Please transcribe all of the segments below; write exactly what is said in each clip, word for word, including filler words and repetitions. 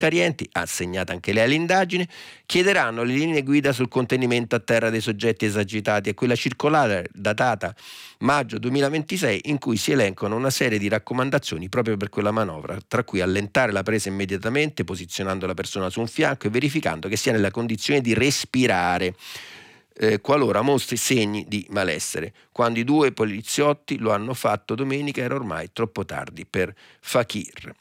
Carienti, assegnata anche lei all'indagine, chiederanno le linee guida sul contenimento a terra dei soggetti esagitati e quella circolare datata maggio duemilaventisei in cui si elencano una serie di raccomandazioni proprio per quella manovra, tra cui allentare la presa immediatamente posizionando la persona su un fianco e verificando che sia nella condizione di respirare eh, qualora mostri segni di malessere. Quando i due poliziotti lo hanno fatto domenica era ormai troppo tardi per Fakir.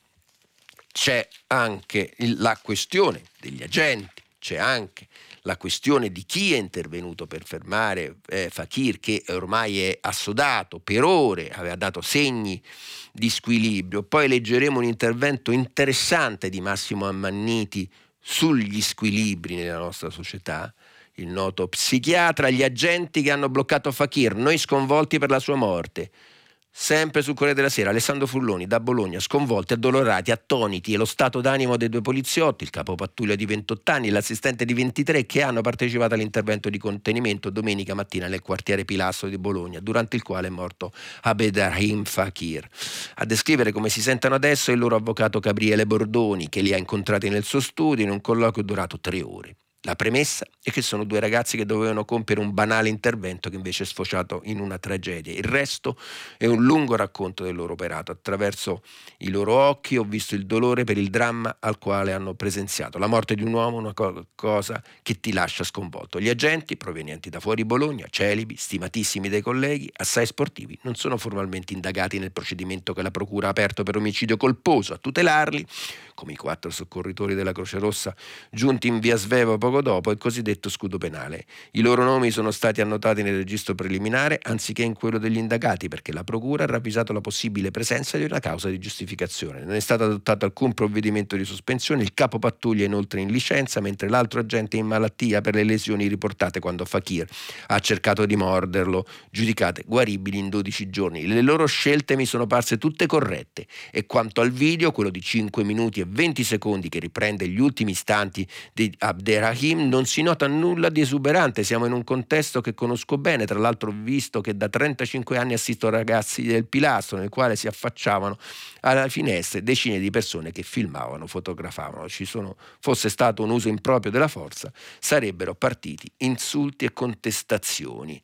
C'è anche la questione degli agenti, c'è anche la questione di chi è intervenuto per fermare eh, Fakir, che ormai è assodato per ore, aveva dato segni di squilibrio. Poi leggeremo un intervento interessante di Massimo Ammanniti sugli squilibri nella nostra società, il noto psichiatra. Gli agenti che hanno bloccato Fakir, noi sconvolti per la sua morte. Sempre sul Corriere della Sera, Alessandro Fulloni da Bologna, sconvolti, addolorati, attoniti, e lo stato d'animo dei due poliziotti, il capo pattuglia di ventotto anni e l'assistente di ventitré, che hanno partecipato all'intervento di contenimento domenica mattina nel quartiere Pilastro di Bologna, durante il quale è morto Abderrahim Fakir. A descrivere come si sentono adesso il loro avvocato Gabriele Bordoni, che li ha incontrati nel suo studio in un colloquio durato tre ore. La premessa è che sono due ragazzi che dovevano compiere un banale intervento che invece è sfociato in una tragedia. Il resto è un lungo racconto del loro operato. Attraverso i loro occhi ho visto il dolore per il dramma al quale hanno presenziato. La morte di un uomo è una co- cosa che ti lascia sconvolto. Gli agenti, provenienti da fuori Bologna, celibi, stimatissimi dai colleghi, assai sportivi, non sono formalmente indagati nel procedimento che la procura ha aperto per omicidio colposo. A tutelarli, come i quattro soccorritori della Croce Rossa giunti in via Svevo poco dopo, il cosiddetto scudo penale. I loro nomi sono stati annotati nel registro preliminare anziché in quello degli indagati, perché la procura ha ravvisato la possibile presenza di una causa di giustificazione. Non è stato adottato alcun provvedimento di sospensione, il capo pattuglia è inoltre in licenza, mentre l'altro agente è in malattia per le lesioni riportate quando Fakir ha cercato di morderlo, giudicate guaribili in dodici giorni. Le loro scelte mi sono parse tutte corrette, e quanto al video, quello di cinque minuti e venti secondi che riprende gli ultimi istanti di Abderrahim, non si nota nulla di esuberante. Siamo in un contesto che conosco bene, tra l'altro ho visto che da trentacinque anni assisto ragazzi del Pilastro nel quale si affacciavano alla finestra decine di persone che filmavano, fotografavano. Ci sono, fosse stato un uso improprio della forza, sarebbero partiti insulti e contestazioni.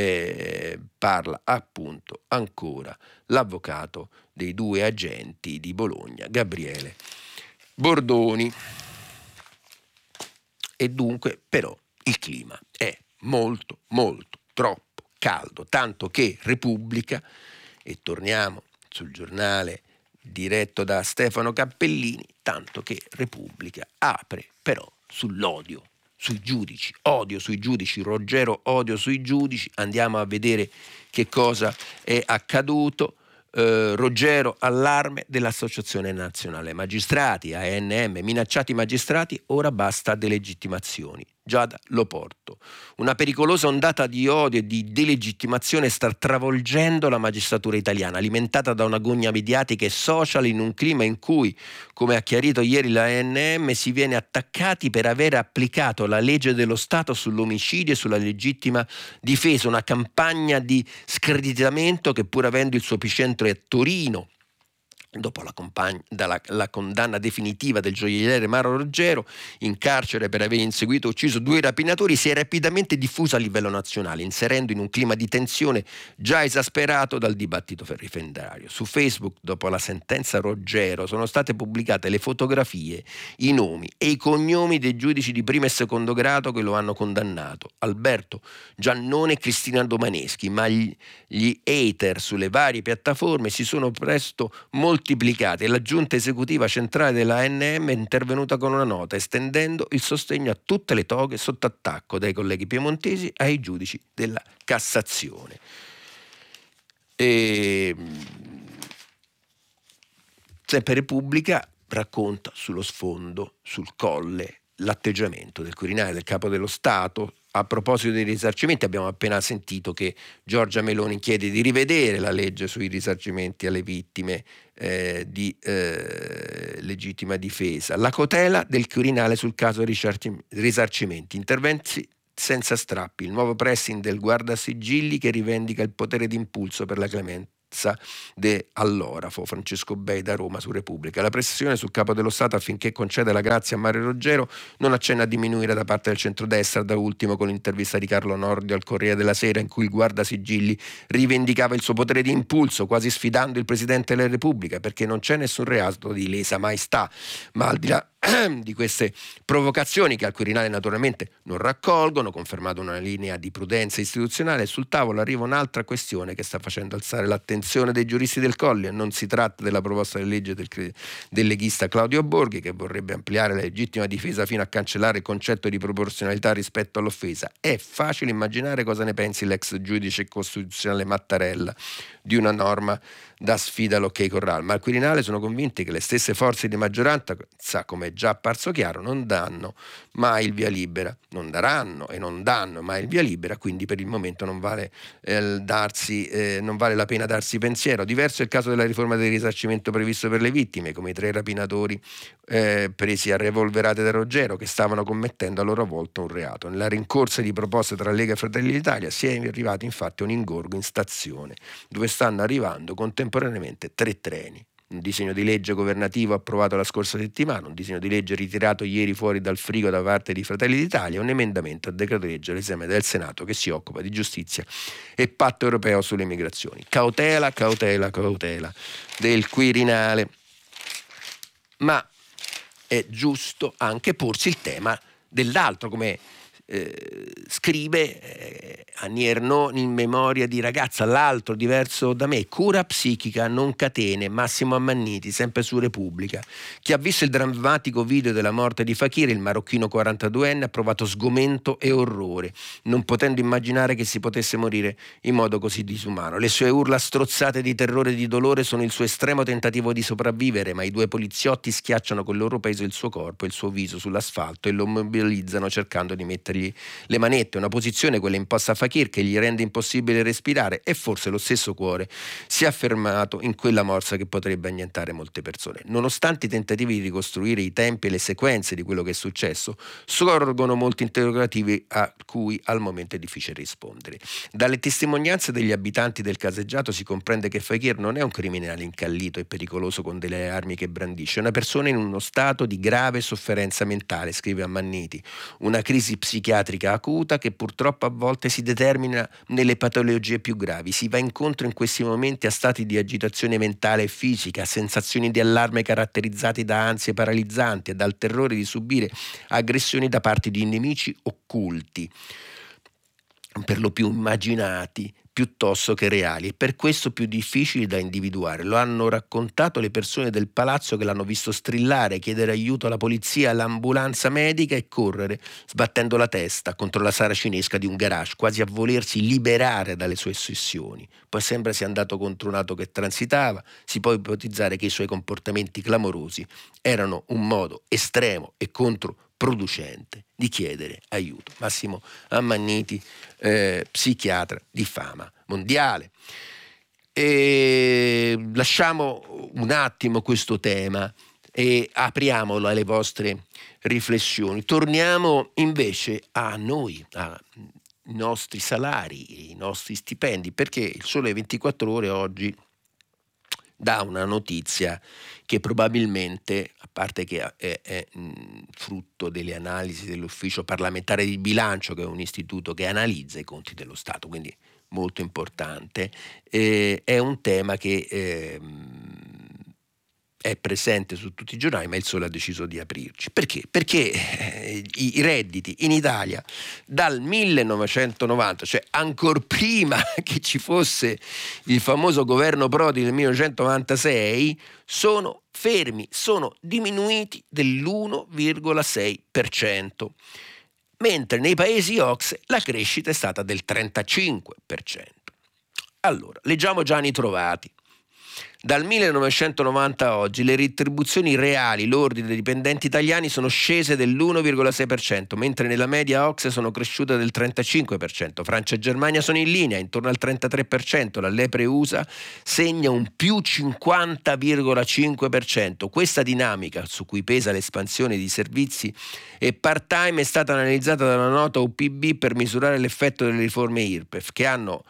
Eh, parla appunto ancora l'avvocato dei due agenti di Bologna, Gabriele Bordoni. E dunque però il clima è molto molto troppo caldo, tanto che Repubblica, e torniamo sul giornale diretto da Stefano Cappellini, tanto che Repubblica apre però sull'odio sui giudici, odio sui giudici, Ruggero odio sui giudici. Andiamo a vedere che cosa è accaduto. Uh, Ruggero, allarme dell'Associazione Nazionale Magistrati, A N M, minacciati magistrati, ora basta delegittimazioni. Giada Loporto. Una pericolosa ondata di odio e di delegittimazione sta travolgendo la magistratura italiana, alimentata da una gogna mediatica e social, in un clima in cui, come ha chiarito ieri la A N M, si viene attaccati per aver applicato la legge dello Stato sull'omicidio e sulla legittima difesa, una campagna di screditamento che, pur avendo il suo epicentro a Torino, dopo la, compagn- dalla, la condanna definitiva del gioielliere Mauro Ruggero in carcere per aver inseguito e ucciso due rapinatori, si è rapidamente diffusa a livello nazionale, inserendo in un clima di tensione già esasperato dal dibattito referendario. Su Facebook, dopo la sentenza Ruggero, sono state pubblicate le fotografie, i nomi e i cognomi dei giudici di primo e secondo grado che lo hanno condannato: Alberto Giannone e Cristina Domaneschi, ma gli, gli hater sulle varie piattaforme si sono presto moltiplicati e la giunta esecutiva centrale della A N M è intervenuta con una nota estendendo il sostegno a tutte le toghe sotto attacco, dai colleghi piemontesi ai giudici della Cassazione. E sempre Repubblica racconta sullo sfondo, sul Colle, l'atteggiamento del Quirinale, del Capo dello Stato. A proposito dei risarcimenti, abbiamo appena sentito che Giorgia Meloni chiede di rivedere la legge sui risarcimenti alle vittime eh, di eh, legittima difesa. La cautela del Quirinale sul caso risarcimenti, interventi senza strappi, il nuovo pressing del guardasigilli che rivendica il potere d'impulso per la clemente sicurezza de all'orafo Francesco Bei da Roma su Repubblica. La pressione sul capo dello Stato affinché conceda la grazia a Mario Roggero non accenna a diminuire da parte del centrodestra, da ultimo con l'intervista di Carlo Nordio al Corriere della Sera in cui il guardasigilli rivendicava il suo potere di impulso, quasi sfidando il Presidente della Repubblica, perché non c'è nessun reato di lesa maestà. Ma al di là di queste provocazioni, che al Quirinale naturalmente non raccolgono, confermato una linea di prudenza istituzionale, sul tavolo arriva un'altra questione che sta facendo alzare l'attenzione dei giuristi del Colle. Non si tratta della proposta di legge del, del leghista Claudio Borghi, che vorrebbe ampliare la legittima difesa fino a cancellare il concetto di proporzionalità rispetto all'offesa. È facile immaginare cosa ne pensi l'ex giudice costituzionale Mattarella di una norma da sfida all'ok Corral, ma al Quirinale sono convinti che le stesse forze di maggioranza, come è già apparso chiaro, non danno mai il via libera, non daranno e non danno mai il via libera, quindi per il momento non vale, eh, darsi, eh, non vale la pena darsi pensiero. Diverso è il caso della riforma del risarcimento previsto per le vittime, come i tre rapinatori eh, presi a revolverate da Roggero, che stavano commettendo a loro volta un reato. Nella rincorsa di proposte tra Lega e Fratelli d'Italia si è arrivati infatti a un ingorgo in stazione, dove stanno arrivando contemporaneamente tre treni. Un disegno di legge governativo approvato la scorsa settimana, un disegno di legge ritirato ieri fuori dal frigo da parte di Fratelli d'Italia, un emendamento al decreto legge all'esame del Senato che si occupa di giustizia e patto europeo sulle migrazioni. Cautela, cautela, cautela del Quirinale. Ma è giusto anche porsi il tema dell'altro, come Eh, scrive eh, Annie Ernaux in Memoria di ragazza, l'altro diverso da me, cura psichica non catene, Massimo Ammanniti, sempre su Repubblica. Chi ha visto il drammatico video della morte di Fakir, il marocchino quarantaduenne, ha provato sgomento e orrore, non potendo immaginare che si potesse morire in modo così disumano. Le sue urla strozzate di terrore e di dolore sono il suo estremo tentativo di sopravvivere, ma i due poliziotti schiacciano col loro peso il suo corpo e il suo viso sull'asfalto e lo mobilizzano cercando di mettergli le manette, una posizione, quella imposta a Fakir, che gli rende impossibile respirare, e forse lo stesso cuore si è affermato in quella morsa che potrebbe annientare molte persone. Nonostante i tentativi di ricostruire i tempi e le sequenze di quello che è successo, sorgono molti interrogativi a cui al momento è difficile rispondere. Dalle testimonianze degli abitanti del caseggiato si comprende che Fakir non è un criminale incallito e pericoloso con delle armi che brandisce, è una persona in uno stato di grave sofferenza mentale, scrive Ammanniti, una crisi psichiatrica acuta che purtroppo a volte si determina nelle patologie più gravi. Si va incontro in questi momenti a stati di agitazione mentale e fisica, a sensazioni di allarme caratterizzati da ansie paralizzanti e dal terrore di subire aggressioni da parte di nemici occulti, per lo più immaginati piuttosto che reali, e per questo più difficili da individuare. Lo hanno raccontato le persone del palazzo che l'hanno visto strillare, chiedere aiuto alla polizia, all'ambulanza medica e correre sbattendo la testa contro la saracinesca di un garage, quasi a volersi liberare dalle sue ossessioni. Poi sembra sia andato contro un auto che transitava. Si può ipotizzare che i suoi comportamenti clamorosi erano un modo estremo e controproducente di chiedere aiuto. Massimo Ammanniti, eh, psichiatra di fama mondiale. E lasciamo un attimo questo tema e apriamolo alle vostre riflessioni. Torniamo invece a noi, ai nostri salari, i nostri stipendi, perché il Sole ventiquattro Ore oggi dà una notizia che probabilmente, a parte che è, è, è mh, frutto delle analisi dell'Ufficio parlamentare di bilancio, che è un istituto che analizza i conti dello Stato, quindi molto importante, eh, è un tema che eh, è presente su tutti i giornali, ma il Sole ha deciso di aprirci. Perché? Perché eh, i, i redditi in Italia dal millenovecentonovanta, cioè ancor prima che ci fosse il famoso governo Prodi del millenovecentonovantasei, sono fermi, sono diminuiti dell'uno virgola sei per cento, mentre nei paesi O C S E la crescita è stata del trentacinque per cento. Allora, leggiamo già i trovati. Dal millenovecentonovanta a oggi le retribuzioni reali lordi dei dipendenti italiani sono scese dell'uno virgola sei per cento, mentre nella media O C S E sono cresciute del trentacinque per cento. Francia e Germania sono in linea, intorno al trentatré per cento. La Lepre U S A segna un più cinquanta virgola cinque per cento. Questa dinamica, su cui pesa l'espansione di servizi e part-time, è stata analizzata da una nota U P B per misurare l'effetto delle riforme I R P E F, che hanno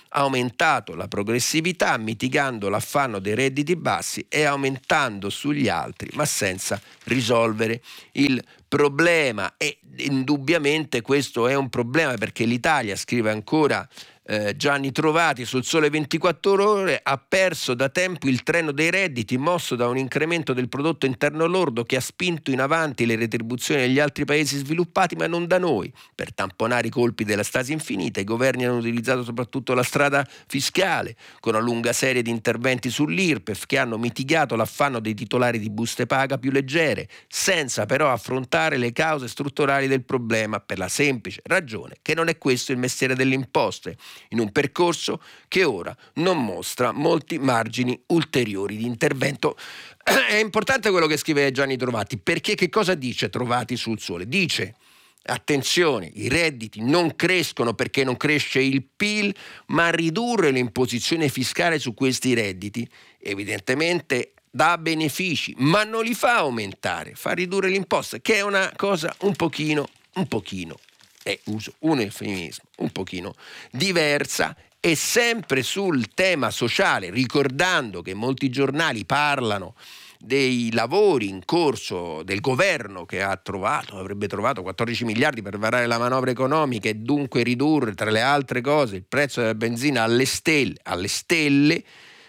aumentato la progressività, mitigando l'affanno dei redditi bassi e aumentando sugli altri, ma senza risolvere il problema. E indubbiamente questo è un problema, perché l'Italia, scrive ancora Eh, Gianni Trovati sul Sole ventiquattro Ore, ha perso da tempo il treno dei redditi, mosso da un incremento del prodotto interno lordo che ha spinto in avanti le retribuzioni degli altri paesi sviluppati, ma non da noi. Per tamponare i colpi della stasi infinita, i governi hanno utilizzato soprattutto la strada fiscale, con una lunga serie di interventi sull'I R P E F che hanno mitigato l'affanno dei titolari di buste paga più leggere, senza però affrontare le cause strutturali del problema, per la semplice ragione che non è questo il mestiere delle imposte, in un percorso che ora non mostra molti margini ulteriori di intervento. È importante quello che scrive Gianni Trovati, perché che cosa dice Trovati sul Sole? Dice: attenzione, i redditi non crescono perché non cresce il P I L, ma ridurre l'imposizione fiscale su questi redditi evidentemente dà benefici, ma non li fa aumentare, fa ridurre l'imposta, che è una cosa un pochino, un pochino e uso un eufemismo, un pochino diversa. E sempre sul tema sociale, ricordando che molti giornali parlano dei lavori in corso del governo, che ha trovato, avrebbe trovato quattordici miliardi per varare la manovra economica e dunque ridurre, tra le altre cose, il prezzo della benzina alle stelle, alle stelle.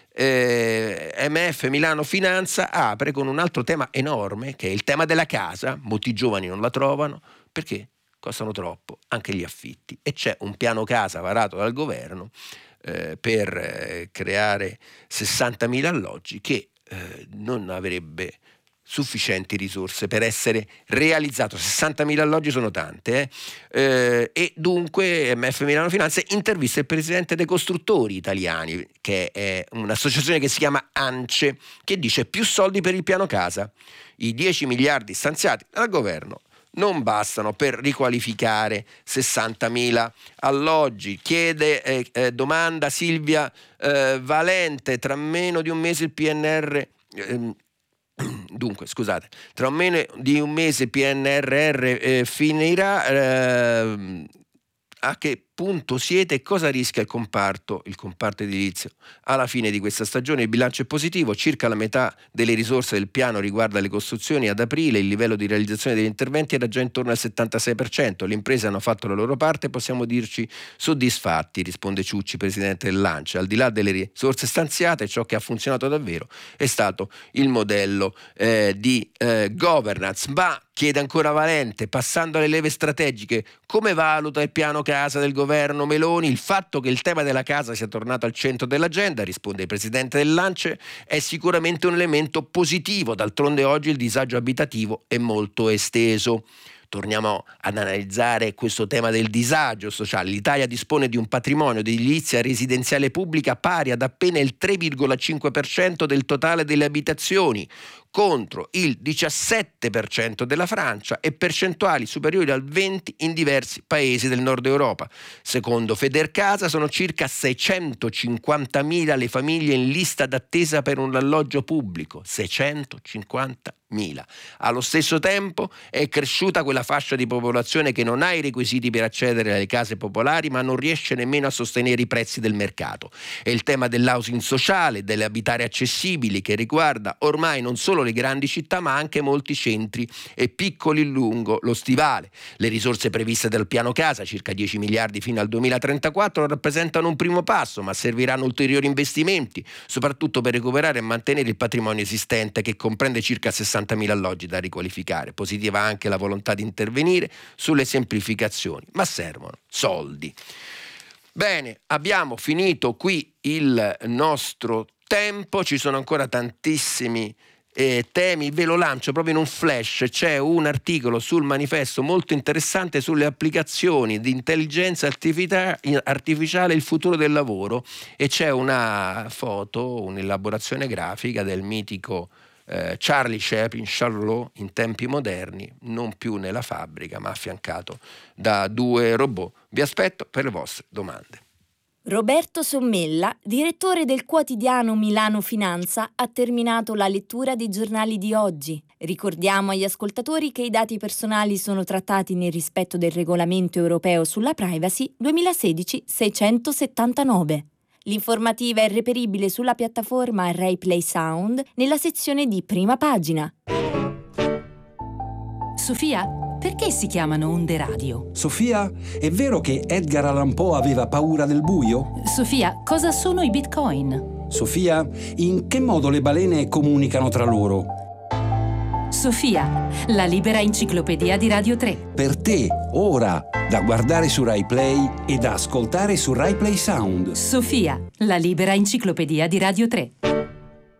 Eh, M F Milano Finanza apre con un altro tema enorme, che è il tema della casa. Molti giovani non la trovano perché costano troppo anche gli affitti, e c'è un piano casa varato dal governo eh, per eh, creare sessantamila alloggi che eh, non avrebbe sufficienti risorse per essere realizzato. sessantamila alloggi sono tante, eh? Eh, e dunque M F Milano Finanza intervista il presidente dei costruttori italiani, che è un'associazione che si chiama ANCE, che dice: più soldi per il piano casa. I dieci miliardi stanziati dal governo non bastano per riqualificare sessantamila alloggi. Chiede, eh, eh, domanda Silvia eh, Valente: tra meno di un mese il P N R eh, dunque scusate tra meno di un mese il P N R R eh, finirà, eh, a che punto siete e cosa rischia il comparto, il comparto edilizio? Alla fine di questa stagione il bilancio è positivo, circa la metà delle risorse del piano riguarda le costruzioni. Ad aprile il livello di realizzazione degli interventi era già intorno al settantasei per cento, le imprese hanno fatto la loro parte, possiamo dirci soddisfatti, risponde Ciucci, presidente dell'ANCE. Al di là delle risorse stanziate, ciò che ha funzionato davvero è stato il modello eh, di eh, governance. Ma chiede ancora Valente, passando alle leve strategiche, come valuta il piano casa del governo Meloni? Il fatto che il tema della casa sia tornato al centro dell'agenda, risponde il presidente dell'ANCE, è sicuramente un elemento positivo. D'altronde oggi il disagio abitativo è molto esteso. Torniamo ad analizzare questo tema del disagio sociale. L'Italia dispone di un patrimonio di edilizia residenziale pubblica pari ad appena il tre virgola cinque per cento del totale delle abitazioni, contro il diciassette per cento della Francia e percentuali superiori al venti per cento in diversi paesi del nord Europa. Secondo Federcasa sono circa seicentocinquantamila le famiglie in lista d'attesa per un alloggio pubblico. seicentocinquantamila. Allo stesso tempo è cresciuta quella fascia di popolazione che non ha i requisiti per accedere alle case popolari, ma non riesce nemmeno a sostenere i prezzi del mercato. È il tema dell'housing sociale, delle abitare accessibili, che riguarda ormai non solo le grandi città ma anche molti centri e piccoli lungo lo stivale. Le risorse previste dal piano casa, circa dieci miliardi fino al duemilatrentaquattro, rappresentano un primo passo, ma serviranno ulteriori investimenti, soprattutto per recuperare e mantenere il patrimonio esistente, che comprende circa sessantamila alloggi da riqualificare. Positiva anche la volontà di intervenire sulle semplificazioni, ma servono soldi. Bene, abbiamo finito qui il nostro tempo, ci sono ancora tantissimi Eh, temi, ve lo lancio proprio in un flash. C'è un articolo sul Manifesto molto interessante sulle applicazioni di intelligenza artificia- artificiale, il futuro del lavoro, e c'è una foto, un'elaborazione grafica del mitico eh, Charlie Chaplin, Charlot in tempi moderni, non più nella fabbrica ma affiancato da due robot. Vi aspetto per le vostre domande. Roberto Sommella, direttore del quotidiano Milano Finanza, ha terminato la lettura dei giornali di oggi. Ricordiamo agli ascoltatori che i dati personali sono trattati nel rispetto del regolamento europeo sulla privacy duemilasedici seicentosettantanove. L'informativa è reperibile sulla piattaforma RaiPlay Sound nella sezione di Prima Pagina. Sofia, perché si chiamano onde radio? Sofia, è vero che Edgar Allan Poe aveva paura del buio? Sofia, cosa sono i bitcoin? Sofia, in che modo le balene comunicano tra loro? Sofia, la libera enciclopedia di Radio tre. Per te, ora, da guardare su RaiPlay e da ascoltare su RaiPlay Sound. Sofia, la libera enciclopedia di Radio tre.